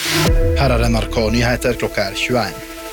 Her NRK Nyheter klokka 21.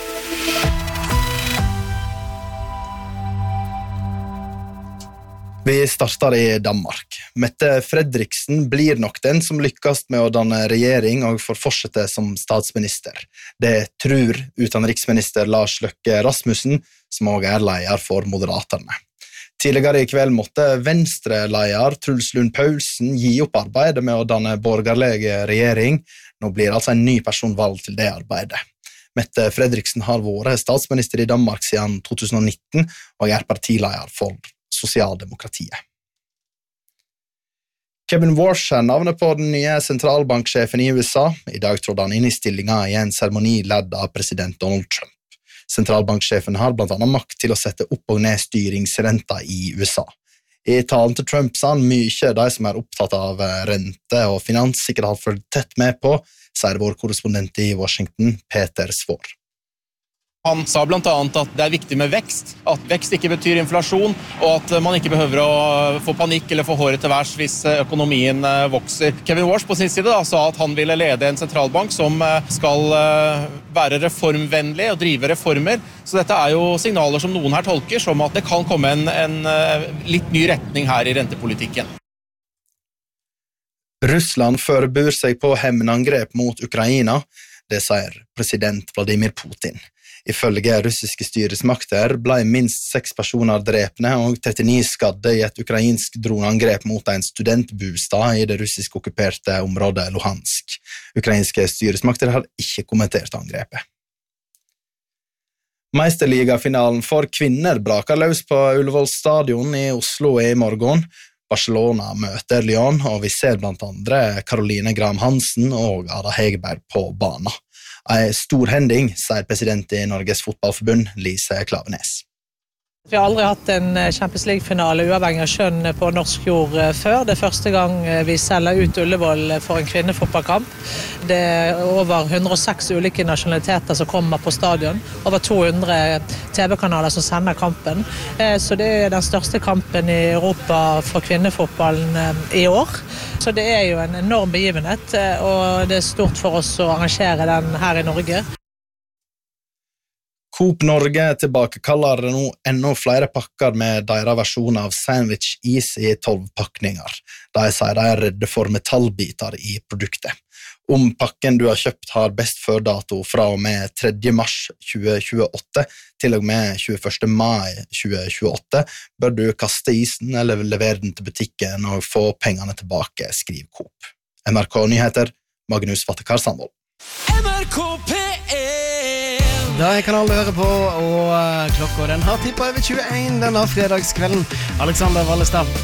Vi starter i Danmark. Mette Frederiksen blir nok den som lykkes med å danne regjering og får fortsette som statsminister. Det tror utenriksminister Lars Løkke Rasmussen, som også leder for Moderaterne. Tidligere i kveld måtte Venstre-leder Truls Lund Poulsen gi opp arbeidet med å danne borgerlig regjering. Nå blir altså en ny person valgt til det arbeidet. Mette Frederiksen har vært statsminister i Danmark siden 2019 og partileder for Sosialdemokratiet. Kevin Warsh er navnet på den nye sentralbanksjefen i USA. I dag trådte han inn i stillingen i en seremoni ledd av president Donald Trump. Sentralbanksjefen har blant annet makt til å sette opp og ned styringsrenta i USA. I talen til Trump sa han mye de som er opptatt av rente og finans sikkert har fulgt tett med på, sier vår korrespondent i Washington, Peter Svår. Han sa blant annet at det er viktig med vekst, at vekst ikke betyr inflasjon, og at man ikke behøver å få panikk eller få håret til værs hvis økonomien vokser. Kevin Warsh på sin side sa at han ville lede en sentralbank som skal være reformvennlig og drive reformer, så dette er jo signaler som noen her tolker som at det kan komme en litt ny retning her i rentepolitikken. Russland forbereder seg på hevnangrep mot Ukraina, det sier president Vladimir Putin. Ifølge russiske styresmakter ble minst 6 personer drepne og 39 skadde i et ukrainsk droneangrep mot en studentbostad i det russisk okkuperte området Luhansk. Ukrainske styresmakter har ikke kommentert angrepet. Meisterligafinalen for kvinner braker løs på Ullevål stadion i Oslo i morgen. Barcelona møter Lyon, og vi ser blant andre Caroline Graham Hansen og Ada Hegerberg på banen. En stor hending, sier president i Norges fotballforbund, Lise Klavenes. Vi har aldri hatt en Champions League-finale uavhengig av kjønn på norsk jord før. Det er første gang vi selger ut Ullevål for en kvinnefotballkamp. Det er over 106 ulike nasjonaliteter som kommer på stadion. Over 200 TV-kanaler som sender kampen. Så det er den største kampen i Europa for kvinnefotballen i år. Så det er jo en enorm begivenhet, og det er stort for oss å arrangere den her i Norge. Coop Norge tilbakekaller nå enda flere pakker med deres versjon av sandwich-is i 12 pakninger. De sier de er redde for metallbiter i produktet. Om pakken du har kjøpt har best før dato fra og med 3. mars 2028 til og med 21. mai 2028, bør du kaste isen eller levere den til butikken og få pengene tilbake, skriver Coop. NRK Nyheter, Magnus Vattekar Sandvold. NRK P1. Det er kanalen du hører på, og klokka den har tippet over 21 denne fredagskvelden. Alexander Vallestad